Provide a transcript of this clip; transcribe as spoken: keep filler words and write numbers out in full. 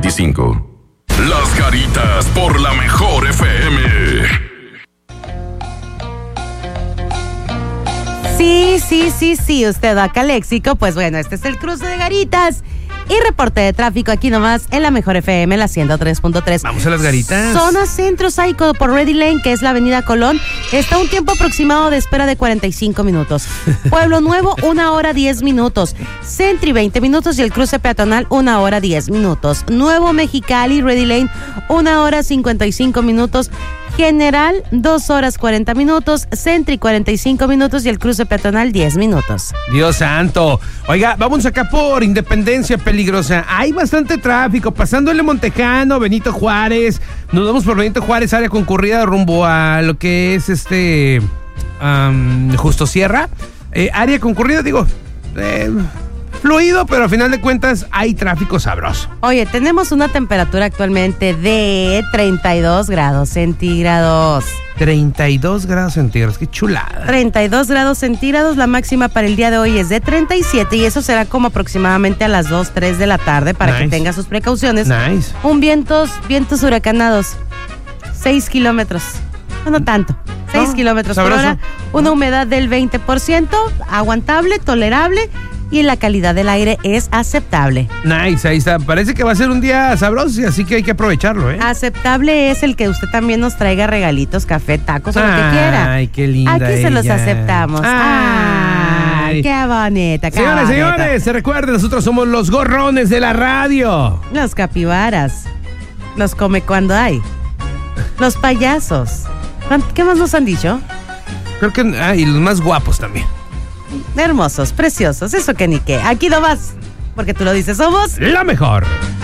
veinticinco. Las Garitas por la Mejor F M. Sí, sí, sí, sí, usted va a Caléxico, pues bueno, este es el cruce de Garitas. Y reporte de tráfico aquí nomás en la Mejor F M, la ciento tres punto tres. Vamos a las Garitas. Zona Centro Saico por Ready Lane, que es la avenida Colón, está un tiempo aproximado de espera de cuarenta y cinco minutos. Pueblo Nuevo, una hora diez minutos. Sentry, veinte minutos. Y el cruce peatonal, una hora diez minutos. Nuevo Mexicali, Ready Lane, una hora cincuenta y cinco minutos. General, dos horas cuarenta minutos. Sentry, cuarenta y cinco minutos. Y el cruce peatonal, diez minutos. Dios santo. Oiga, vamos acá por Independencia Peligrosa. Hay bastante tráfico. Pasándole Montejano, Benito Juárez. Nos vamos por Benito Juárez, área concurrida rumbo a lo que es este um, Justo Sierra. Eh, área concurrida, digo, eh, fluido, pero a final de cuentas hay tráfico sabroso. Oye, tenemos una temperatura actualmente de treinta y dos grados centígrados. treinta y dos grados centígrados, qué chulada. treinta y dos grados centígrados, la máxima para el día de hoy es de treinta y siete y eso será como aproximadamente a las dos, tres de la tarde para Nice. que tenga sus precauciones. Nice. Un vientos, vientos huracanados, seis kilómetros, no tanto, seis No, kilómetros por sabroso. hora, una humedad del veinte por ciento, aguantable, tolerable y la calidad del aire es aceptable. Nice, ahí está. Parece que va a ser un día sabroso, así que hay que aprovecharlo, ¿eh? Aceptable es el que usted también nos traiga regalitos, café, tacos o lo que quiera. Ay, qué linda Aquí se los ella. aceptamos. Ay, Ay. qué bonita, qué Señores, bonita. señores, se recuerden, nosotros somos los gorrones de la radio. Los capibaras. Los come cuando hay. Los payasos. ¿Qué más nos han dicho? Creo que, ah, y los más guapos también. Hermosos, preciosos, eso que ni qué. Aquí nomás, porque tú lo dices, somos La Mejor.